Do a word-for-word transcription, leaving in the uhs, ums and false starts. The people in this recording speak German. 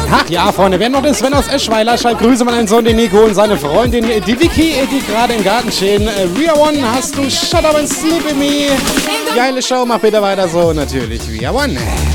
Ach ja, Freunde, wer noch den Sven aus Eschweiler schreibt, Grüße an einen Sohn, den Nico und seine Freundin, die Vicky, die gerade im Garten stehen. We Are One, hast du Shut Up and Sleep in Me. Geile Show, mach bitte weiter so, natürlich We Are One.